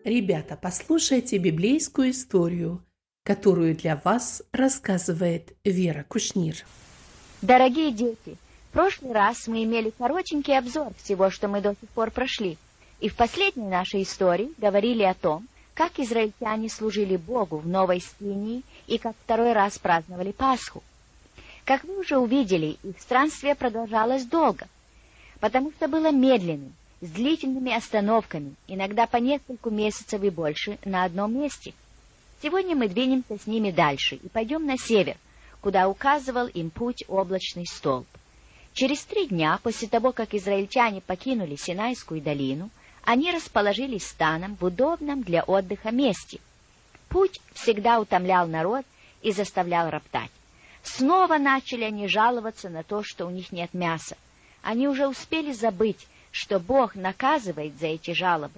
Ребята, послушайте библейскую историю, которую для вас рассказывает Вера Кушнир. Дорогие дети, в прошлый раз мы имели коротенький обзор всего, что мы до сих пор прошли. И в последней нашей истории говорили о том, как израильтяне служили Богу в Новой Скинии и как второй раз праздновали Пасху. Как вы уже увидели, их странствие продолжалось долго, потому что было медленным, с длительными остановками, иногда по нескольку месяцев и больше на одном месте. Сегодня мы двинемся с ними дальше и пойдем на север, куда указывал им путь облачный столб. Через 3 дня после того, как израильтяне покинули Синайскую долину, они расположились станом в удобном для отдыха месте. Путь всегда утомлял народ и заставлял роптать. Снова начали они жаловаться на то, что у них нет мяса. Они уже успели забыть, что Бог наказывает за эти жалобы.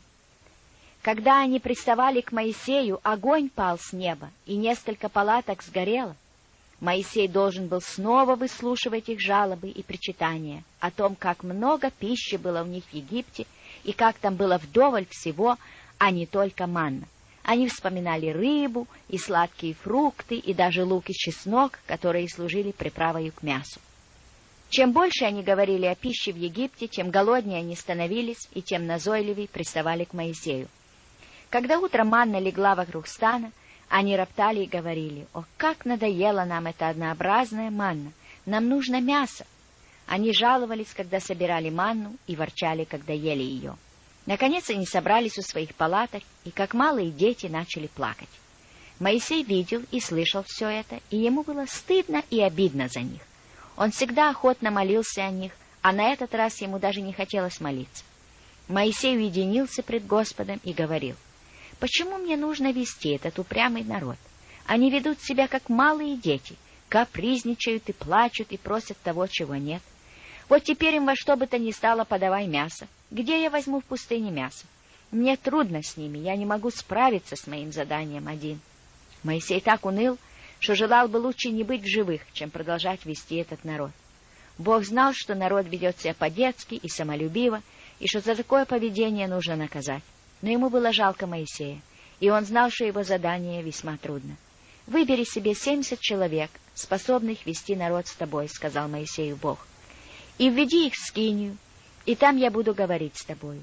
Когда они приставали к Моисею, огонь пал с неба, и несколько палаток сгорело. Моисей должен был снова выслушивать их жалобы и причитания о том, как много пищи было у них в Египте, и как там было вдоволь всего, а не только манна. Они вспоминали рыбу и сладкие фрукты, и даже лук и чеснок, которые служили приправой к мясу. Чем больше они говорили о пище в Египте, тем голоднее они становились, и тем назойливее приставали к Моисею. Когда утром манна легла вокруг стана, они роптали и говорили: «О, как надоела нам эта однообразная манна! Нам нужно мясо!» Они жаловались, когда собирали манну, и ворчали, когда ели ее. Наконец они собрались у своих палаток, и, как малые дети, начали плакать. Моисей видел и слышал все это, и ему было стыдно и обидно за них. Он всегда охотно молился о них, а на этот раз ему даже не хотелось молиться. Моисей уединился пред Господом и говорил: «Почему мне нужно вести этот упрямый народ? Они ведут себя, как малые дети, капризничают и плачут и просят того, чего нет. Вот теперь им во что бы то ни стало подавай мясо. Где я возьму в пустыне мясо? Мне трудно с ними, я не могу справиться с моим заданием один». Моисей так уныл, что желал бы лучше не быть в живых, чем продолжать вести этот народ. Бог знал, что народ ведет себя по-детски и самолюбиво, и что за такое поведение нужно наказать. Но ему было жалко Моисея, и он знал, что его задание весьма трудно. «Выбери себе 70 человек, способных вести народ с тобой», — сказал Моисею Бог, «и введи их в скинию, и там я буду говорить с тобою.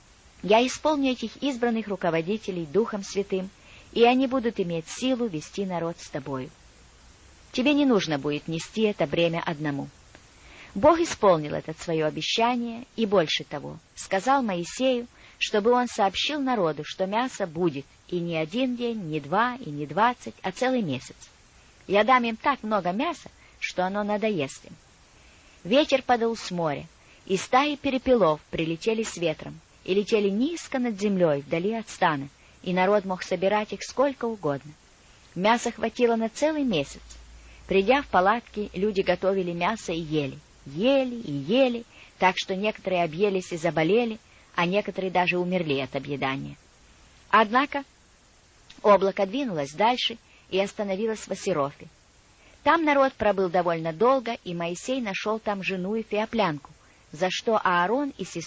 Я исполню этих избранных руководителей Духом Святым, и они будут иметь силу вести народ с тобою. Тебе не нужно будет нести это бремя одному». Бог исполнил это свое обещание, и больше того, сказал Моисею, чтобы он сообщил народу, что мясо будет и не 1 день, не 2 и не 20, а целый месяц. Я дам им так много мяса, что оно надоест им. Ветер подул с моря, и стаи перепелов прилетели с ветром, и летели низко над землей, вдали от стана, и народ мог собирать их сколько угодно. Мяса хватило на целый месяц. Придя в палатки, люди готовили мясо и ели. Ели и ели, так что некоторые объелись и заболели, а некоторые даже умерли от объедания. Однако облако двинулось дальше и остановилось в Асерофе. Там народ пробыл довольно долго, и Моисей нашел там жену эфиоплянку, за что Аарон и сестра